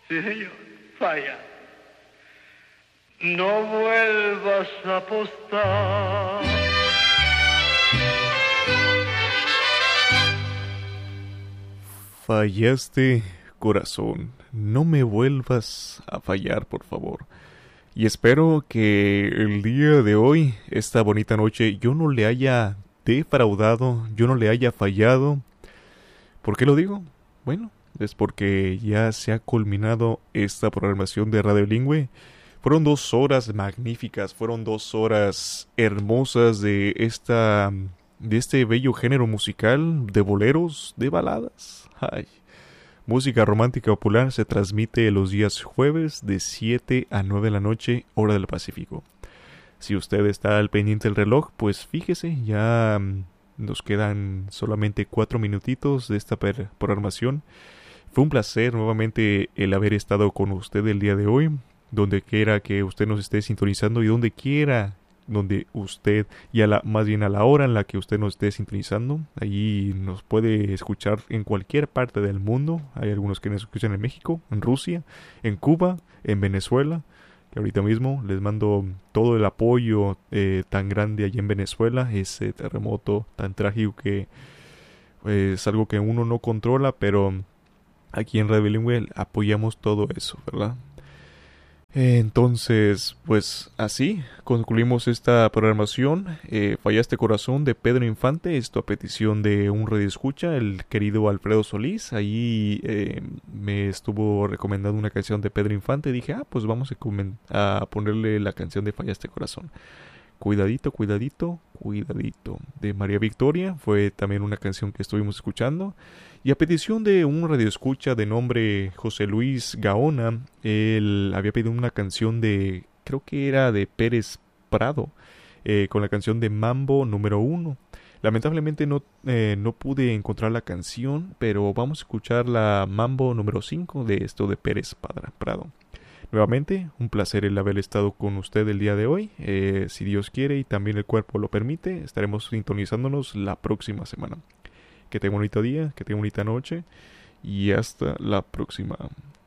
Sí, señor. Falla. No vuelvas a apostar. Fallaste, corazón. No me vuelvas a fallar, por favor. Y espero que el día de hoy, esta bonita noche, yo no le haya defraudado, yo no le haya fallado. ¿Por qué lo digo? Bueno, es porque ya se ha culminado esta programación de Radio Bilingüe. Fueron 2 horas magníficas, fueron 2 horas hermosas de este bello género musical, de boleros, de baladas. Ay. Música romántica popular se transmite los días jueves de 7 a 9 de la noche, hora del Pacífico. Si usted está al pendiente del reloj, pues fíjese, ya nos quedan solamente 4 minutitos de esta programación. Fue un placer nuevamente el haber estado con usted el día de hoy, donde quiera que usted nos esté sintonizando y donde quiera donde usted, más bien a la hora en la que usted nos esté sintonizando, allí nos puede escuchar en cualquier parte del mundo. Hay algunos que nos escuchan en México, en Rusia, en Cuba, en Venezuela, que ahorita mismo les mando todo el apoyo tan grande allí en Venezuela, ese terremoto tan trágico que es algo que uno no controla, pero aquí en Radio Bilingüe apoyamos todo eso, ¿verdad? Entonces, pues así concluimos esta programación. Fallaste corazón de Pedro Infante, esto a petición de un radioescucha, el querido Alfredo Solís. Ahí me estuvo recomendando una canción de Pedro Infante. Dije, pues vamos a ponerle la canción de Fallaste corazón. Cuidadito, cuidadito, cuidadito. De María Victoria fue también una canción que estuvimos escuchando. Y a petición de un radioescucha de nombre José Luis Gaona, él había pedido una canción creo que era de Pérez Prado, con la canción de Mambo número 1. Lamentablemente no pude encontrar la canción, pero vamos a escuchar la Mambo número 5 de esto de Pérez Prado. Nuevamente, un placer el haber estado con usted el día de hoy. Si Dios quiere y también el cuerpo lo permite, estaremos sintonizándonos la próxima semana. Que tenga un bonito día, que tenga una bonita noche y hasta la próxima.